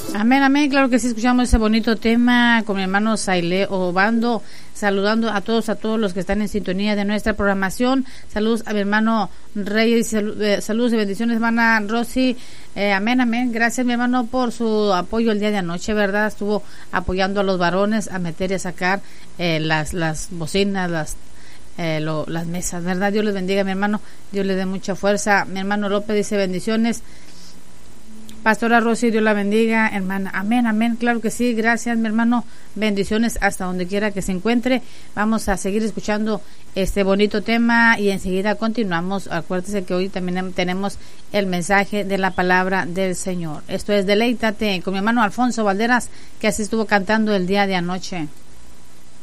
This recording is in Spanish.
Amén, amén, claro que sí, escuchamos ese bonito tema con mi hermano Saile Obando, saludando a todos los que están en sintonía de nuestra programación. Saludos a mi hermano Reyes, saludos y bendiciones, hermana Rosy. Amén, amén, gracias mi hermano por su apoyo el día de anoche, ¿verdad? Estuvo apoyando a los varones a meter y a sacar las bocinas, las mesas, ¿verdad? Dios les bendiga, mi hermano, Dios les dé mucha fuerza. Mi hermano López dice bendiciones. Pastora Rosy, Dios la bendiga, hermana. Amén, amén, claro que sí, gracias mi hermano, bendiciones hasta donde quiera que se encuentre. Vamos a seguir escuchando este bonito tema y enseguida continuamos. Acuérdese que hoy también tenemos el mensaje de la palabra del Señor. Esto es Deleítate con mi hermano Alfonso Valderas, que así estuvo cantando el día de anoche.